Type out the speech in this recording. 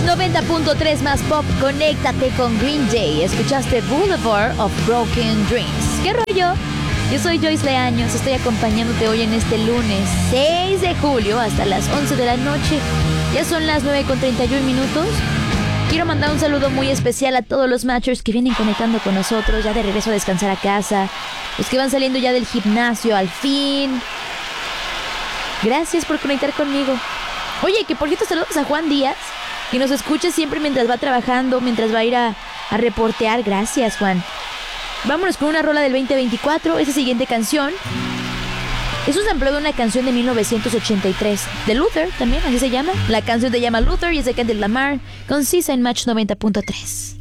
90.3 más pop, conéctate con Green Day. Escuchaste Boulevard of Broken Dreams. ¿Qué rollo? Yo soy Joyce Leaños, estoy acompañándote hoy en este lunes 6 de julio hasta las 11 de la noche. Ya son las 9:31. Quiero mandar un saludo muy especial a todos los matchers que vienen conectando con nosotros, ya de regreso a descansar a casa, los que van saliendo ya del gimnasio al fin. Gracias por conectar conmigo. Oye, que por cierto, saludos a Juan Díaz, que nos escucha siempre mientras va trabajando, mientras va a ir a reportear. Gracias, Juan. Vámonos con una rola del 2024. Esa siguiente canción es un sampleo de una canción de 1983 de Luther, también, así se llama. La canción se llama Luther y es de Kendrick Lamar con Sisa en Match 90.3.